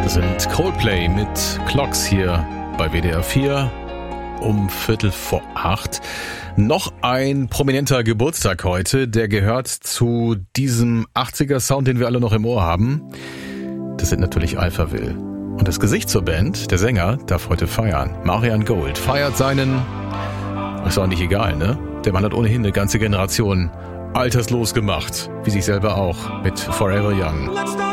Das sind Coldplay mit Clocks hier bei WDR 4 um 7:45. Noch ein prominenter Geburtstag heute, der gehört zu diesem 80er-Sound, den wir alle noch im Ohr haben. Das sind natürlich Alphaville. Und das Gesicht zur Band, der Sänger, darf heute feiern. Marian Gold feiert seinen... Ist auch nicht egal, ne? Der Mann hat ohnehin eine ganze Generation alterslos gemacht, wie sich selber auch, mit Forever Young.